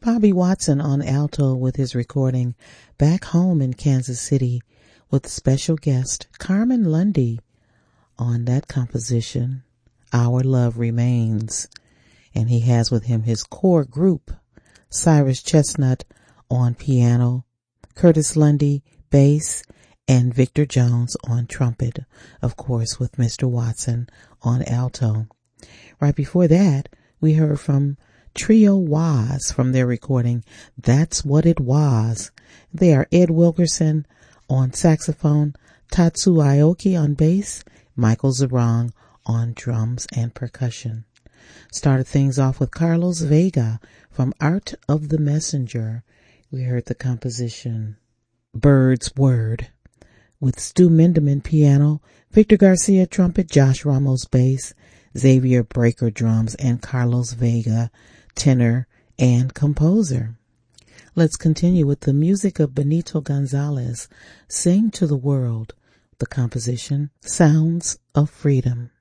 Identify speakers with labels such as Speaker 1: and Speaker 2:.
Speaker 1: Bobby Watson on alto with his recording Back Home in Kansas City, with special guest Carmen Lundy on that composition, Our Love Remains. And he has with him his core group, Cyrus Chestnut on piano, Curtis Lundy bass, and Victor Jones on trumpet, of course, with Mr. Watson on alto. Right before that, we heard from Trio Waz from their recording That's What It Was. They are Ed Wilkerson on saxophone, Tatsu Aoki on bass, Michael Zerong on drums and percussion. Started things off with Carlos Vega from Art of the Messenger. We heard the composition Bird's Word with Stu Mindeman piano, Victor Garcia trumpet, Josh Ramos bass, Xavier Breaker drums, and Carlos Vega tenor and composer. Let's continue with the music of Benito Gonzalez, Sing to the World, the composition Sounds of Freedom.